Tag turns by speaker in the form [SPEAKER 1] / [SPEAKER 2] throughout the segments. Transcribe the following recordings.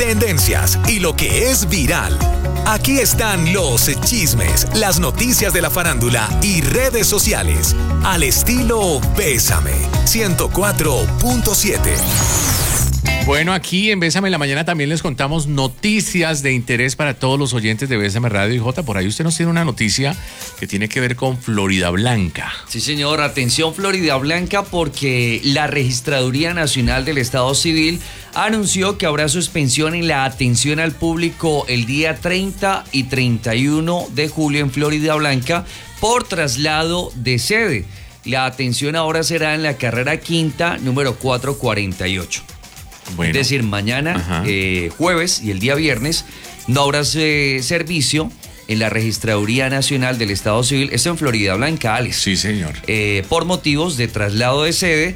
[SPEAKER 1] tendencias y lo que es viral. Aquí están los chismes, las noticias de la farándula y redes sociales. Al estilo Bésame 104.7.
[SPEAKER 2] Bueno, aquí en Bésame en la Mañana también les contamos noticias de interés para todos los oyentes de Bésame Radio y J. Por ahí usted nos tiene una noticia que tiene que ver con Florida Blanca.
[SPEAKER 3] Sí, señor. Atención, Florida Blanca, porque la Registraduría Nacional del Estado Civil anunció que habrá suspensión en la atención al público el día 30 y 31 de julio en Florida Blanca por traslado de sede. La atención ahora será en la carrera quinta, número 448. Bueno, es decir, mañana, jueves y el día viernes, no habrá servicio en la Registraduría Nacional del Estado Civil. Esto en Florida Blanca, Alex.
[SPEAKER 2] Sí, señor.
[SPEAKER 3] Por motivos de traslado de sede.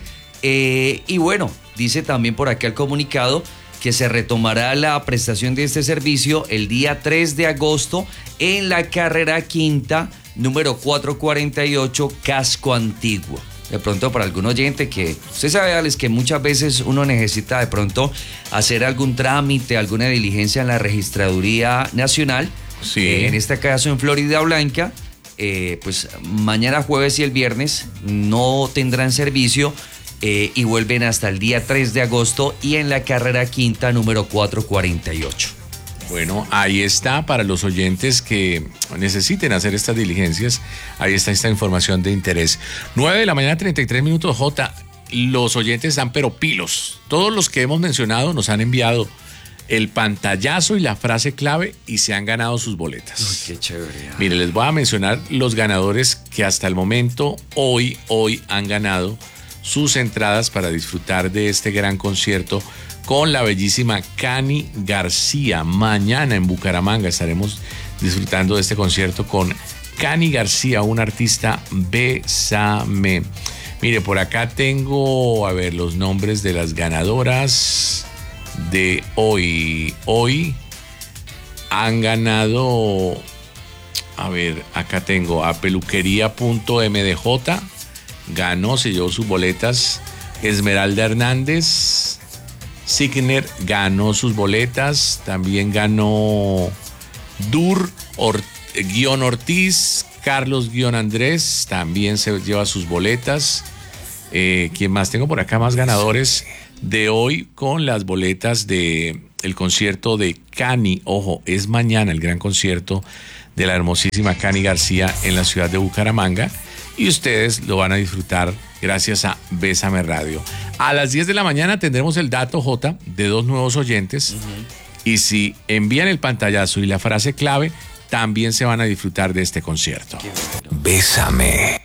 [SPEAKER 3] Y bueno, dice también por acá el comunicado que se retomará la prestación de este servicio el día 3 de agosto en la carrera quinta, número 448, Casco Antiguo. De pronto para algún oyente que usted sabe, Alex, que muchas veces uno necesita de pronto hacer algún trámite, alguna diligencia en la Registraduría Nacional.
[SPEAKER 2] Sí.
[SPEAKER 3] En este caso en Florida Blanca, pues mañana jueves y el viernes no tendrán servicio y vuelven hasta el día 3 de agosto y en la carrera quinta número 448.
[SPEAKER 2] Bueno, ahí está para los oyentes que necesiten hacer estas diligencias. Ahí está esta información de interés. 9 de la mañana, 33 minutos, J. Los oyentes están pero pilos. Todos los que hemos mencionado nos han enviado el pantallazo y la frase clave y se han ganado sus boletas.
[SPEAKER 3] Uy, qué chévere.
[SPEAKER 2] Mire, les voy a mencionar los ganadores que hasta el momento, hoy han ganado sus entradas para disfrutar de este gran concierto con la bellísima Cani García. Mañana en Bucaramanga estaremos disfrutando de este concierto con Cani García, un artista Bésame. Mire, por acá tengo, a ver, los nombres de las ganadoras de hoy. Hoy han ganado, a ver, acá tengo a peluquería.mdj, ganó, se llevó sus boletas. Esmeralda Hernández. Signer ganó sus boletas, también ganó Dur-Ortiz, Carlos-Andrés, también se lleva sus boletas. ¿Quién más? Tengo por acá más ganadores de hoy con las boletas de el concierto de Cani. Ojo, es mañana el gran concierto de la hermosísima Cani García en la ciudad de Bucaramanga y ustedes lo van a disfrutar gracias a Bésame Radio. A las 10 de la mañana tendremos el dato, J, de 2 nuevos oyentes. Y si envían el pantallazo y la frase clave, también se van a disfrutar de este concierto.
[SPEAKER 1] Bésame.